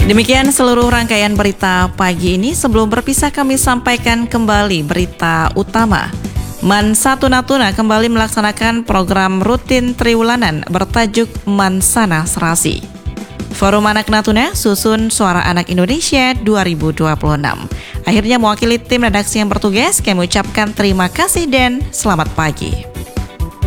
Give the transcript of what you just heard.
Demikian seluruh rangkaian berita pagi ini. Sebelum berpisah kami sampaikan kembali berita utama. Mansatu Natuna kembali melaksanakan program rutin triwulanan bertajuk Mansana Serasi. Forum Anak Natuna susun Suara Anak Indonesia 2026. Akhirnya mewakili tim redaksi yang bertugas, kami ucapkan terima kasih dan selamat pagi.